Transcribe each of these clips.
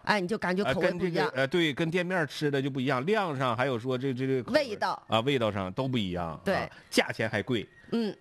哎，你就感觉口味不一样。 对，跟店面吃的就不一样，量上还有说这味道啊，味道上都不一样。 对， 价钱还贵。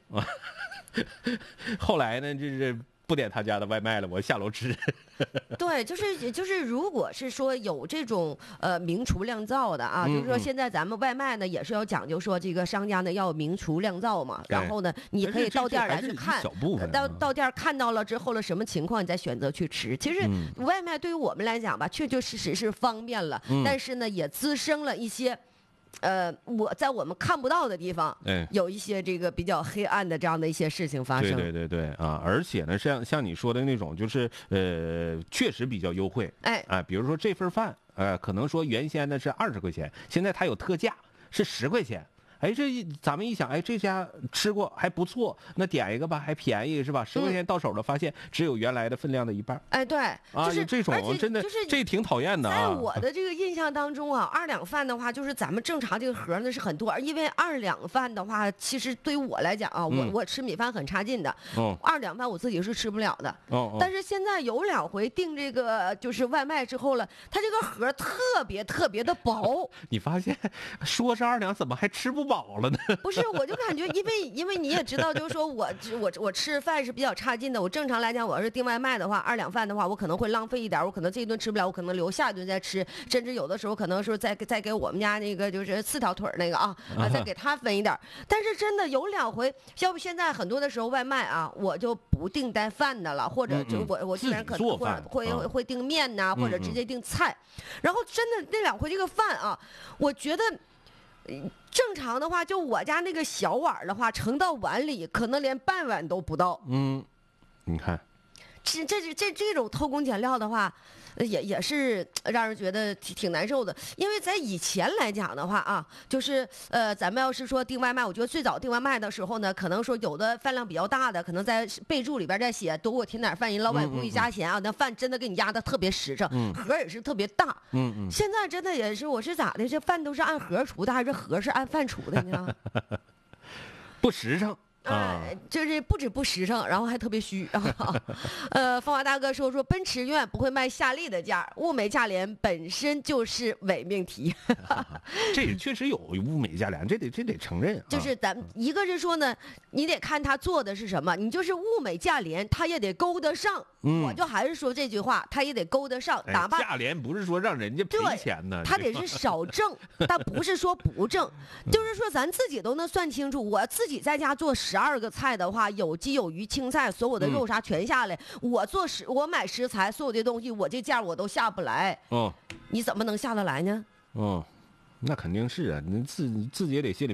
后来呢，就是不点他家的外卖了，我下楼吃。 对，就是如果是说有这种明厨亮灶的啊，就是说现在咱们外卖呢也是要讲究说这个商家呢要明厨亮灶嘛，然后呢你可以到店来去看，到店看到了之后了什么情况，你再选择去吃。其实外卖对于我们来讲吧，确确实实是方便了，但是呢也滋生了一些。我们看不到的地方，有一些这个比较黑暗的这样的一些事情发生。 对啊！而且呢，像你说的那种，就是确实比较优惠。比如说这份饭，可能说原先呢是20块钱，现在它有特价是10块钱。哎，咱们一想，哎，这家吃过还不错，那点一个吧，还便宜是吧？10块钱到手了，发现只有原来的分量的一半。 哎，对，就是这种真的，这挺讨厌的啊。 在我的这个印象当中啊，2两饭的话，就是咱们正常这个盒呢是很多，因为2两饭的话，其实对于我来讲啊，我吃米饭很差劲的，2两饭我自己是吃不了的。但是现在有2回订这个就是外卖之后了，它这个盒特别的薄。 你发现说是2两，怎么还吃不饱了呢？ 不是，我就感觉，因为你也知道，就是说我吃饭是比较差劲的。我正常来讲，我要是订外卖的话，2两饭的话，我可能会浪费一点，我可能这一顿吃不了，我可能留下一顿再吃，甚至有的时候可能说再给我们家那个就是4条腿那个再给他分一点。但是真的有2回，要不现在很多的时候外卖啊，我就不订带饭的了，或者就我基本上可能会订面呐，或者直接订菜。然后真的那2回这个饭啊，我觉得。正常的话，就我家那个小碗的话，盛到碗里可能连半碗都不到。 你看， 这种偷工减料的话，也是让人觉得挺难受的。因为在以前来讲的话啊，就是咱们要是说订外卖，我觉得最早订外卖的时候呢，可能说有的饭量比较大的，可能在备注里边再写多给我添点饭，人老板故意加钱啊，那饭真的给你压的特别实诚，盒也是特别大。现在真的也是，我是咋的？这饭都是按盒出的，还是盒是按饭出的呢？ 不实诚。 就是不止不实诚，然后还特别虚。芳华大哥说奔驰永远不会卖夏利的价，物美价廉本身就是伪命题。 这也确实有物美价廉，这得承认。 就是咱一个是说呢，你得看他做的是什么，你就是物美价廉，他也得勾得上。我就还是说这句话，他也得勾得上。哪怕价廉不是说让人家赔钱呢， 他得是少挣，但不是说不挣，就是说咱自己都能算清楚。我自己在家做12个菜的话，有鸡有鱼青菜，所有的肉啥全下来，我买食材，所有的东西，我这价我都下不来。你怎么能下得来呢？ 那肯定是啊，你自己也得心里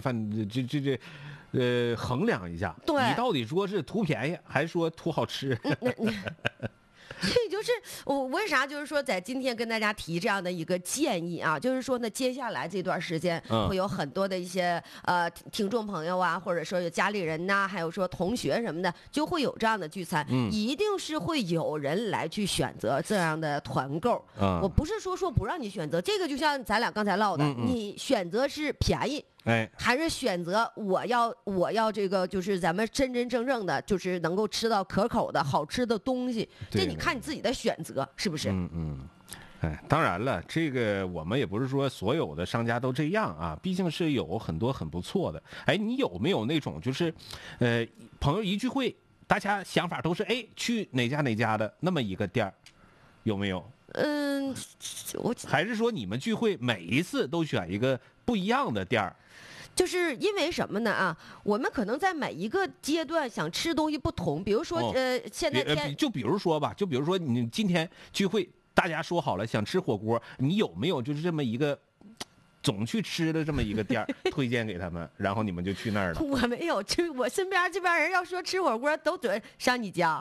衡量一下， 对， 你到底说是图便宜，还是说图好吃？ 这就是我为啥就是说在今天跟大家提这样的一个建议啊，就是说呢，接下来这段时间会有很多的一些听众朋友啊，或者说有家里人呐，还有说同学什么的，就会有这样的聚餐，一定是会有人来去选择这样的团购。我不是说不让你选择，这个就像咱俩刚才唠的，你选择是便宜。还是选择我要这个，就是咱们真正的，就是能够吃到可口的好吃的东西。这你看你自己的选择是不是？ 当然了，这个我们也不是说所有的商家都这样啊，毕竟是有很多很不错的。你有没有那种就是，朋友一聚会，大家想法都是去哪家的那么一个店儿，有没有？还是说你们聚会每一次都选一个不一样的店儿？ 就是因为什么呢啊？我们可能在每一个阶段想吃东西不同，比如说现在就比如说吧，就比如说你今天聚会，大家说好了想吃火锅，你有没有就是这么一个总去吃的这么一个店儿推荐给他们，然后你们就去那儿了？ 我没有，我身边这边人要说吃火锅都准上你家。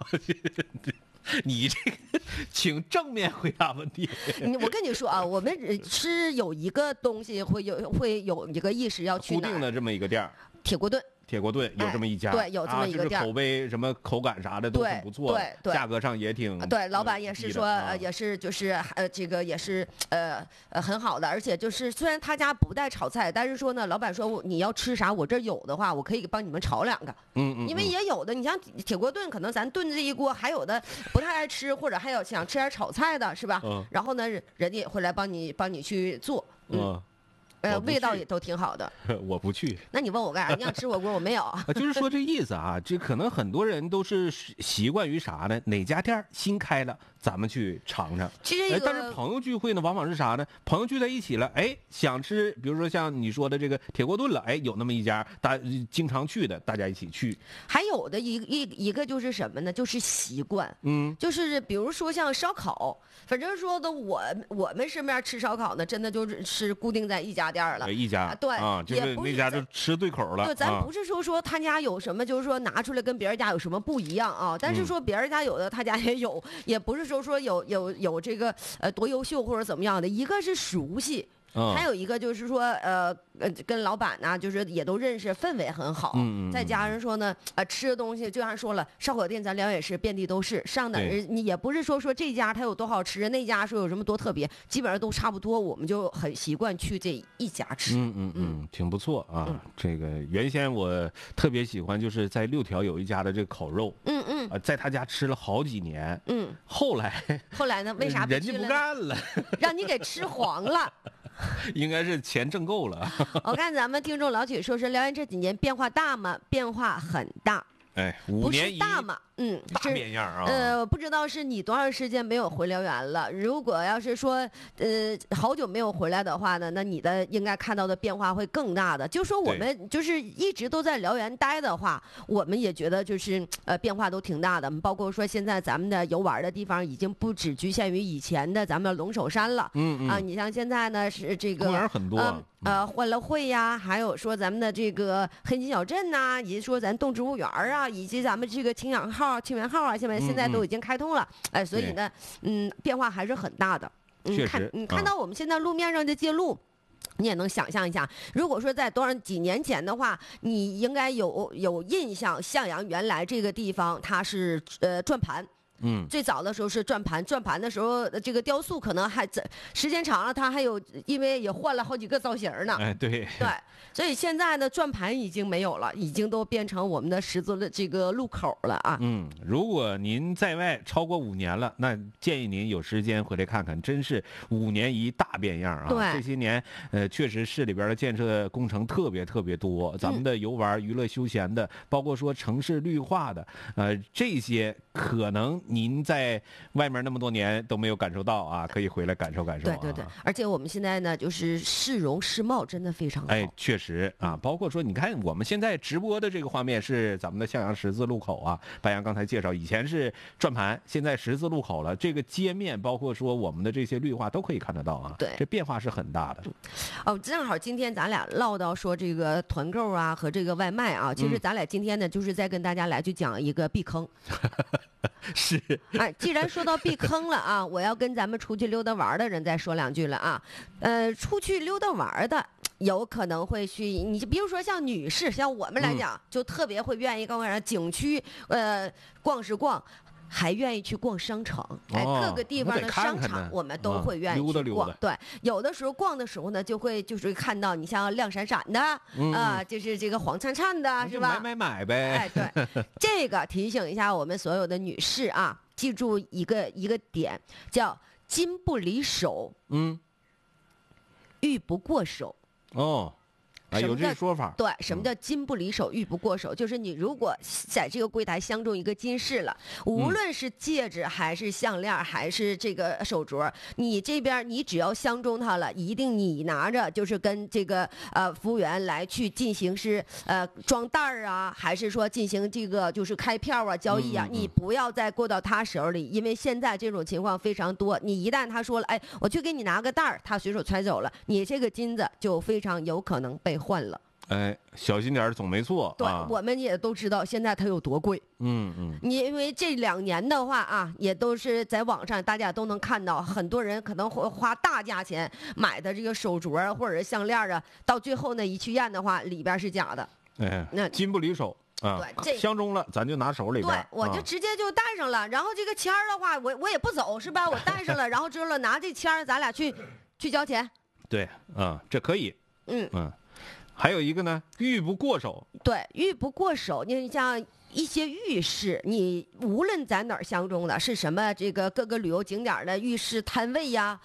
你这个请正面回答问题。 我跟你说啊，我们吃有一个东西会有一个意识要去哪儿， 固定的这么一个店儿。 铁锅炖。 铁锅炖有这么一家， 对，有这么一个店， 口碑什么口感啥的都很不错， 对， 价格上也挺对，老板也是说，也是就是这个也是很好的，而且就是虽然他家不带炒菜，但是说呢，老板说你要吃啥，我这有的话，我可以帮你们炒2个，因为也有的，你像铁锅炖，可能咱炖这一锅，还有的不太爱吃，或者还有想吃点炒菜的，是吧？然后呢，人家也会来帮你去做，味道也都挺好的。 我不去。 那你问我干啥？你想吃火锅？我没有。 就是说这意思啊，这可能很多人都是习惯于啥呢？哪家店新开了，咱们去尝尝。 其实但是朋友聚会呢，往往是啥呢？朋友聚在一起了，想吃，比如说像你说的这个铁锅炖了，有那么一家经常去的，大家一起去。 还有的一个就是什么呢？就是习惯，就是比如说像烧烤，反正说的我们身边吃烧烤呢，真的就是固定在一家店了， 一家， 对啊，就是那家就吃对口了。 对，咱不是说他家有什么，就是说拿出来跟别人家有什么不一样啊，但是说别人家有的，他家也有，也不是说有这个多优秀或者怎么样的，一个是熟悉。还有一个就是说，跟老板呢，就是也都认识，氛围很好。再加上说呢，吃的东西就像说了，烧烤店咱聊也是遍地都是，上哪儿你也不是说这家它有多好吃，那家说有什么多特别，基本上都差不多，我们就很习惯去这一家吃。 挺不错啊。这个原先我特别喜欢，就是在6条有一家的这个烤肉。在他家吃了好几年。后来呢？为啥人家不干了？ 让你给吃黄了。 应该是钱挣够了。 我看咱们听众老曲说是辽源这几年变化大吗？变化很大。 5年一大嘛， 大变样啊。 不知道是你多长时间没有回辽源了？如果要是说，好久没有回来的话呢，那你的应该看到的变化会更大的。就说我们就是一直都在辽源待的话，我们也觉得就是变化都挺大的。包括说现在咱们的游玩的地方已经不只局限于以前的咱们的龙首山了。你像现在呢是这个公园很多。 欢乐会呀，还有说咱们的这个黑金小镇呐，以及说咱动植物园啊，以及咱们这个青源号啊，现在都已经开通了。所以呢，变化还是很大的。 确实， 看到我们现在路面上的街路。你也能想象一下，如果说在几年前的话，你应该有印象，向阳原来这个地方它是转盘。最早的时候是转盘的时候，这个雕塑可能还时间长了，它还有因为也换了好几个造型呢。 对， 所以现在的转盘已经没有了，已经都变成我们的十字的这个路口了啊。 如果您在外超过5年了，那建议您有时间回来看看，真是5年一大变样啊。 对， 这些年确实市里边的建设工程特别多，咱们的游玩娱乐休闲的，包括说城市绿化的，这些可能您在外面那么多年都没有感受到啊，可以回来感受。 对，而且我们现在呢，就是市容市貌真的非常好。 确实啊，包括说你看我们现在直播的这个画面是咱们的向阳十字路口啊，白杨刚才介绍，以前是转盘，现在十字路口了，这个街面包括说我们的这些绿化都可以看得到啊。 对， 这变化是很大的。 正好今天咱俩唠到说这个团购啊和这个外卖啊，其实咱俩今天呢就是在跟大家来去讲一个避坑。 是， 既然说到避坑了啊，我要跟咱们出去溜达玩的人再说2句了啊。出去溜达玩的有可能会去，你就比如说像女士，像我们来讲，就特别会愿意跟我讲景区，逛是逛。还愿意去逛商场，各个地方的商场我们都会愿意去逛。对，有的时候逛的时候呢，就是看到你像亮闪闪的，就是这个黄灿灿的，是吧？ 买呗。 对，这个提醒一下我们所有的女士啊，记住一个点，叫金不离手，玉不过手。 有这说法。 对，什么叫金不离手，玉不过手？就是你如果在这个柜台相中一个金饰了，无论是戒指还是项链还是这个手镯，你这边你只要相中它了，一定你拿着就是跟这个服务员来去进行是装袋儿啊，还是说进行这个就是开票啊交易啊，你不要再过到他手里，因为现在这种情况非常多。你一旦他说了，我去给你拿个袋儿，他随手揣走了，你这个金子就非常有可能被换了。 小心点总没错。 对，我们也都知道现在它有多贵。你因为这2年的话啊，也都是在网上大家都能看到，很多人可能会花大价钱买的这个手镯或者是项链啊，到最后呢一去验的话，里边是假的。 那金不离手啊， 对， 相中了咱就拿手里边。 对，我就直接就带上了。然后这个签儿的话，我也不走是吧？我带上了，然后之后拿这签儿，咱俩去交钱。 对，这可以。还有一个呢，玉不过手。 对，玉不过手，你像一些浴室，你无论在哪儿相中的，是什么这个各个旅游景点的浴室摊位呀，